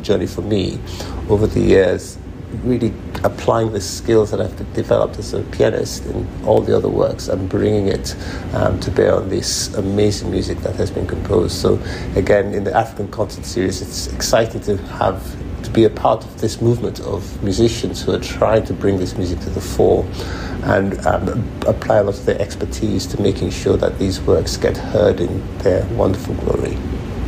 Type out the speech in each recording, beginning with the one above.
journey for me over the years, really applying the skills that I've developed as a pianist in all the other works and bringing it to bear on this amazing music that has been composed. So again, in the African Concert Series, it's exciting to be a part of this movement of musicians who are trying to bring this music to the fore and apply a lot of their expertise to making sure that these works get heard in their wonderful glory.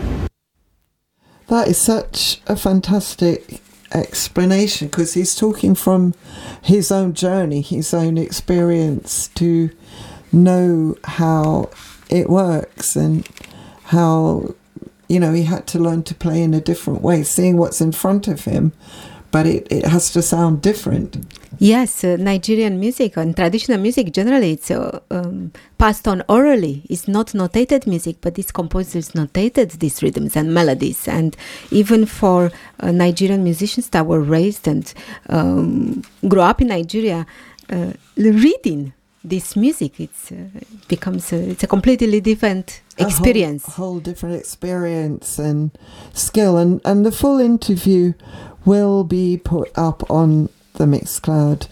That is such a fantastic explanation, because he's talking from his own journey, his own experience, to know how it works and how, you know, he had to learn to play in a different way, seeing what's in front of him, but it has to sound different. Yes, Nigerian music and traditional music generally, it's passed on orally. It's not notated music, but these composers notated these rhythms and melodies. And even for Nigerian musicians that were raised and grew up in Nigeria, reading this music, it's a completely different experience. A whole different experience and skill. And the full interview will be put up on the Mixcloud,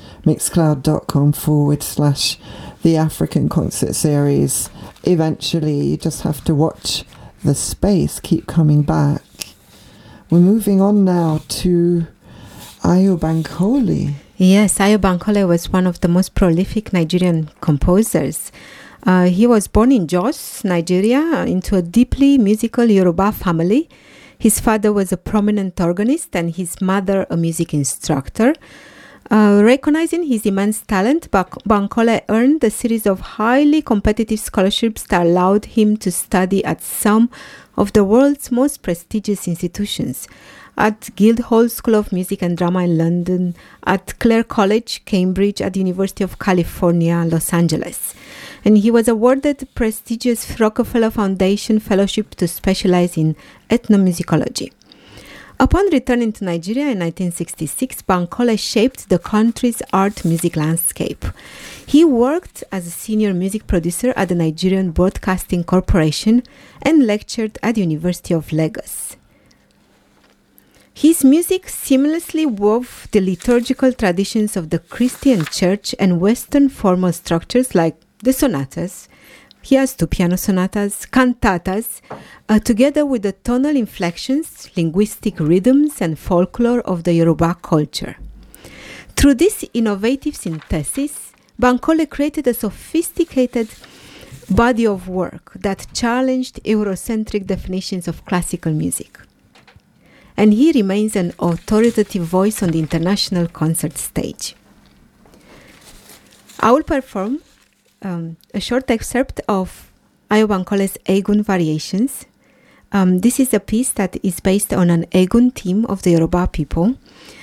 mixcloud.com/the African Concert Series. Eventually, you just have to watch the space keep coming back. We're moving on now to Ayo Bankole. Yes, Ayo Bankole was one of the most prolific Nigerian composers. He was born in Jos, Nigeria, into a deeply musical Yoruba family. His father was a prominent organist and his mother a music instructor. Recognizing his immense talent, Bankole earned a series of highly competitive scholarships that allowed him to study at some of the world's most prestigious institutions. At Guildhall School of Music and Drama in London, at Clare College, Cambridge, at the University of California, Los Angeles. And he was awarded prestigious Rockefeller Foundation Fellowship to specialize in ethnomusicology. Upon returning to Nigeria in 1966, Bankole shaped the country's art music landscape. He worked as a senior music producer at the Nigerian Broadcasting Corporation and lectured at the University of Lagos. His music seamlessly wove the liturgical traditions of the Christian Church and Western formal structures like the sonatas. He has 2 piano sonatas, cantatas, together with the tonal inflections, linguistic rhythms, and folklore of the Yoruba culture. Through this innovative synthesis, Bankole created a sophisticated body of work that challenged Eurocentric definitions of classical music. And he remains an authoritative voice on the international concert stage. I will perform a short excerpt of Ayo Bankole's Egun Variations. This is a piece that is based on an Egun theme of the Yoruba people.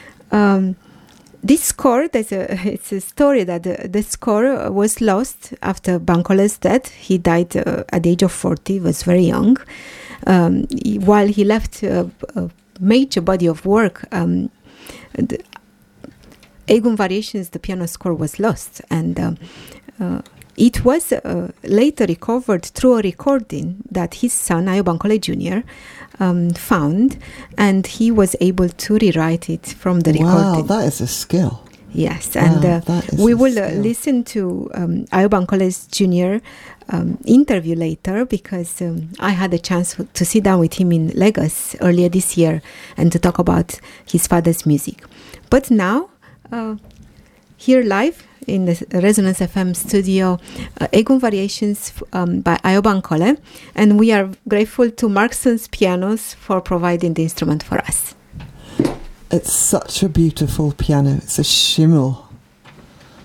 This score, it's a story that the score was lost after Bankole's death. He died at the age of 40, was very young. While he left a major body of work, the Egun Variations, the piano score, was lost. And it was later recovered through a recording that his son, Ayo Bankole Jr., found, and he was able to rewrite it from the recording. Wow, that is a skill. Yes, and we will listen to Ayo Bankole Jr. Interview later, because I had a chance to sit down with him in Lagos earlier this year and to talk about his father's music. But now, here live in the Resonance FM studio, Egun Variations by Ayo Bankole, and we are grateful to Markson's Pianos for providing the instrument for us. It's such a beautiful piano. It's a Schimmel